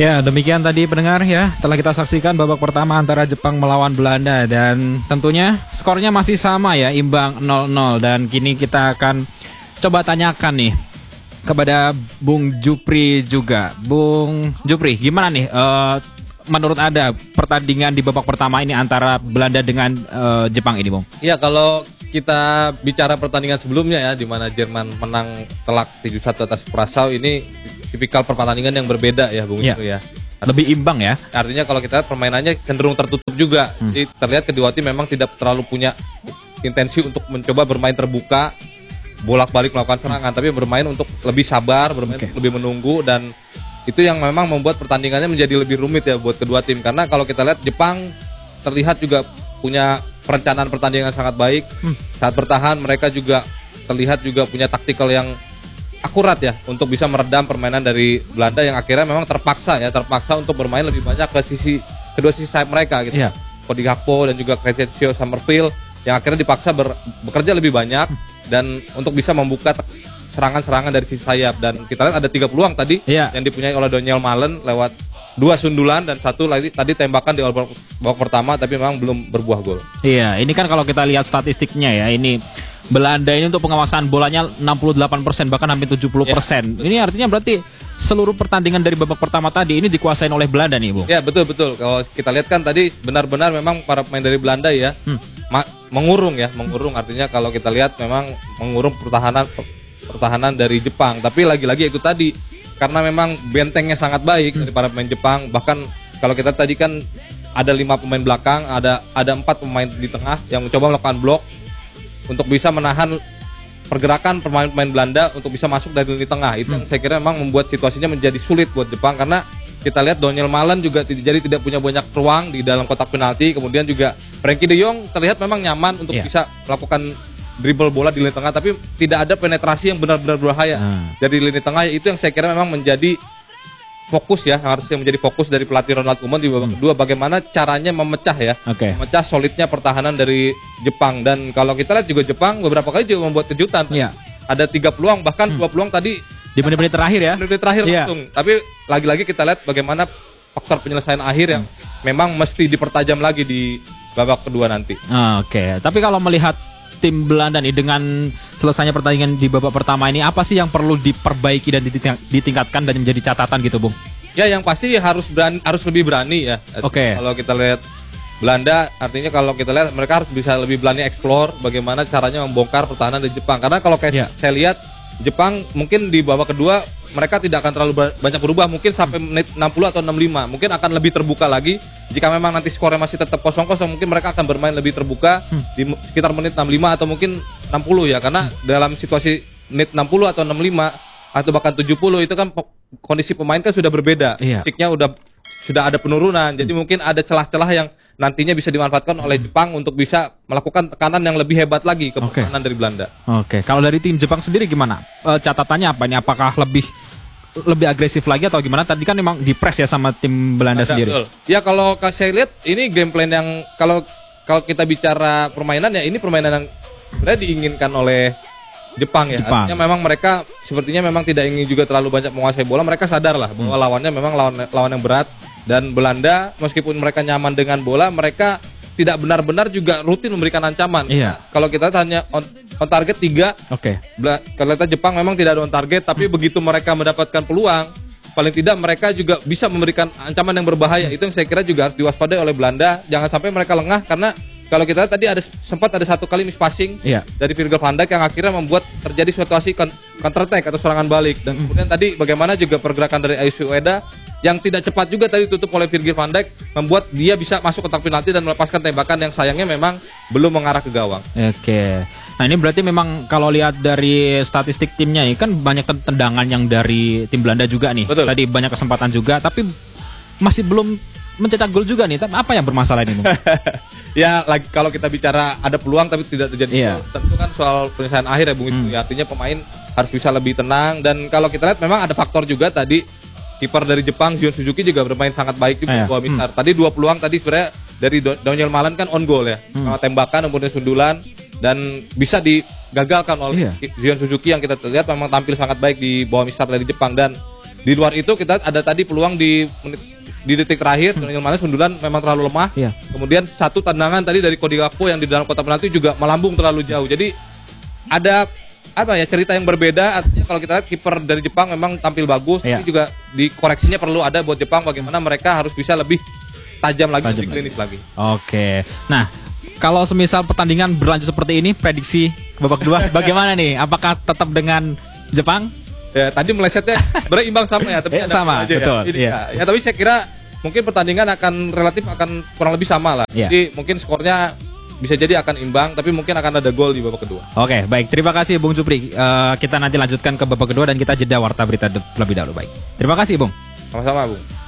Ya, demikian tadi pendengar ya, telah kita saksikan babak pertama antara Jepang melawan Belanda dan tentunya skornya masih sama ya, imbang 0-0 dan kini kita akan coba tanyakan nih kepada Bung Jupri juga. Bung Jupri, gimana nih menurut Anda pertandingan di babak pertama ini antara Belanda dengan Jepang ini, Bung? Ya, kalau kita bicara pertandingan sebelumnya ya, di mana Jerman menang telak 7-1 atas Prasau, ini tipikal pertandingan yang berbeda ya, Bung Jupri ya. Lebih imbang ya. Artinya kalau kita lihat permainannya cenderung tertutup juga. Jadi terlihat kedua tim memang tidak terlalu punya intensi untuk mencoba bermain terbuka, bolak-balik melakukan serangan, tapi bermain untuk lebih sabar, bermain untuk lebih menunggu, dan itu yang memang membuat pertandingannya menjadi lebih rumit ya buat kedua tim. Karena kalau kita lihat Jepang terlihat juga punya perencanaan pertandingan yang sangat baik. Saat bertahan mereka juga terlihat juga punya taktikal yang akurat ya untuk bisa meredam permainan dari Belanda yang akhirnya memang terpaksa untuk bermain lebih banyak ke kedua sisi sayap mereka gitu. Cody Gakpo dan juga Crescencio Summerfield yang akhirnya dipaksa bekerja lebih banyak dan untuk bisa membuka serangan-serangan dari sisi sayap. Dan kita lihat ada 3 peluang tadi yang dipunyai oleh Donyell Malen lewat 2 sundulan dan 1 lagi tadi tembakan di babak pertama, tapi memang belum berbuah gol. Iya, ini kan kalau kita lihat statistiknya ya, ini Belanda ini untuk penguasaan bolanya 68%, bahkan hampir 70%. Ini artinya berarti seluruh pertandingan dari babak pertama tadi ini dikuasain oleh Belanda nih, Bung. Ya, betul. Kalau kita lihat kan tadi benar-benar memang para pemain dari Belanda ya mengurung artinya kalau kita lihat memang mengurung pertahanan dari Jepang. Tapi lagi-lagi itu tadi karena memang bentengnya sangat baik dari para pemain Jepang. Bahkan kalau kita tadi kan ada 5 pemain belakang, ada 4 pemain di tengah yang mencoba melakukan blok untuk bisa menahan pergerakan pemain-pemain Belanda untuk bisa masuk dari lini tengah. Itu yang saya kira memang membuat situasinya menjadi sulit buat Jepang, karena kita lihat Donyell Malen juga tidak punya banyak ruang di dalam kotak penalti. Kemudian juga Frenkie de Jong terlihat memang nyaman untuk bisa melakukan dribble bola di lini tengah, tapi tidak ada penetrasi yang benar-benar berbahaya dari lini tengah. Itu yang saya kira memang menjadi fokus ya, harusnya menjadi fokus dari pelatih Ronald Koeman di babak kedua, bagaimana caranya memecah memecah solidnya pertahanan dari Jepang. Dan kalau kita lihat juga Jepang beberapa kali juga membuat kejutan. Ada 3 peluang, bahkan 2 peluang tadi di menit-menit terakhir ya. Menit terakhir langsung. Tapi lagi-lagi kita lihat bagaimana faktor penyelesaian akhir yang memang mesti dipertajam lagi di babak kedua nanti. Tapi kalau melihat tim Belanda nih dengan selesainya pertandingan di babak pertama ini, apa sih yang perlu diperbaiki dan ditingkatkan dan menjadi catatan gitu, Bung? Ya, yang pasti harus lebih berani ya. Kalau kita lihat Belanda, artinya kalau kita lihat mereka harus bisa lebih berani explore bagaimana caranya membongkar pertahanan dari Jepang. Karena kalau saya lihat Jepang mungkin di babak kedua mereka tidak akan terlalu banyak berubah, mungkin sampai menit 60 atau 65 mungkin akan lebih terbuka lagi. Jika memang nanti skornya masih tetap 0-0, mungkin mereka akan bermain lebih terbuka di sekitar menit 65 atau mungkin 60 ya, karena dalam situasi menit 60 atau 65 atau bahkan 70 itu kan kondisi pemain kan sudah berbeda, fisiknya sudah ada penurunan. Jadi mungkin ada celah-celah yang nantinya bisa dimanfaatkan oleh Jepang untuk bisa melakukan tekanan yang lebih hebat lagi ke pertahanan dari Belanda. Kalau dari tim Jepang sendiri gimana? Catatannya apa ini? Apakah lebih agresif lagi atau gimana? Tadi kan memang di-press ya sama tim Belanda sendiri. Betul. Ya, kalau saya lihat ini game plan yang kalau kita bicara permainan ya, ini permainan yang sebenarnya diinginkan oleh Jepang ya. Artinya memang mereka sepertinya memang tidak ingin juga terlalu banyak menguasai bola. Mereka sadar lah bahwa lawannya memang lawan yang berat. Dan Belanda meskipun mereka nyaman dengan bola, mereka tidak benar-benar juga rutin memberikan ancaman. Kalau kita tanya on target 3, ternyata Jepang memang tidak ada on target, tapi begitu mereka mendapatkan peluang, paling tidak mereka juga bisa memberikan ancaman yang berbahaya. Itu yang saya kira juga harus diwaspadai oleh Belanda. Jangan sampai mereka lengah, karena kalau kita tadi sempat ada 1 kali miss passing dari Virgil van Dijk yang akhirnya membuat terjadi situasi counter attack atau serangan balik. Dan kemudian tadi bagaimana juga pergerakan dari Ayushi Ueda yang tidak cepat juga tadi tutup oleh Virgil van Dijk, membuat dia bisa masuk kotak penalti dan melepaskan tembakan yang sayangnya memang belum mengarah ke gawang. Nah, ini berarti memang kalau lihat dari statistik timnya ini kan banyak tendangan yang dari tim Belanda juga nih. Betul. Tadi banyak kesempatan juga, tapi masih belum mencetak gol juga nih. Apa yang bermasalah ini, Bung? Ya, kalau kita bicara ada peluang tapi tidak terjadi gol, tentu kan soal penyelesaian akhir ya, Bung. Ya, artinya pemain harus bisa lebih tenang. Dan kalau kita lihat memang ada faktor juga tadi, kiper dari Jepang Gion Suzuki juga bermain sangat baik juga bawah Mitar. Tadi 2 peluang tadi sebenarnya dari Donyell Malen kan on goal ya. Tembakan kemudian sundulan dan bisa digagalkan oleh Gion Suzuki yang kita lihat memang tampil sangat baik di bawah Mitar dari Jepang. Dan Di luar itu kita ada tadi peluang di detik terakhir, yang mana sundulan memang terlalu lemah. Iya. Kemudian satu tendangan tadi dari Cody Gakpo yang di dalam kotak penalti juga melambung terlalu jauh. Jadi ada cerita yang berbeda. Artinya kalau kita lihat kiper dari Jepang memang tampil bagus, Iya. tapi juga dikoreksinya perlu ada buat Jepang bagaimana mereka harus bisa lebih tajam lagi, lebih klinis lagi. Oke. Nah, kalau semisal pertandingan berlanjut seperti ini, prediksi babak kedua bagaimana nih? Apakah tetap dengan Jepang? Ya, tadi melesetnya berimbang sama ya, tapi ada sama, aja betul. ya. Ini, Iya. ya, tapi saya kira mungkin pertandingan akan kurang lebih sama lah. Iya. Jadi mungkin skornya bisa jadi akan imbang, tapi mungkin akan ada gol di babak kedua. Oke, baik. Terima kasih Bung Supri. Kita nanti lanjutkan ke babak kedua dan kita jeda warta berita terlebih dahulu. Baik. Terima kasih, Bung. Sama-sama, Bung.